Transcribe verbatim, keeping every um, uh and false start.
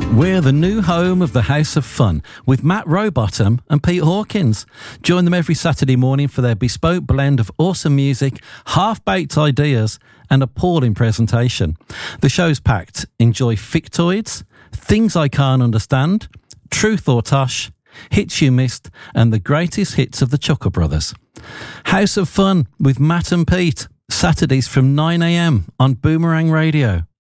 We're the new home of the House of Fun with Matt Rowbottom and Pete Hawkins. Join them every Saturday morning for their bespoke blend of awesome music, half-baked ideas and appalling presentation. The show's packed. Enjoy Fictoids, Things I Can't Understand, Truth or Tosh, Hits You Missed and the greatest hits of the Chuckle Brothers. House of Fun with Matt and Pete, Saturdays from nine a m on Boomerang Radio.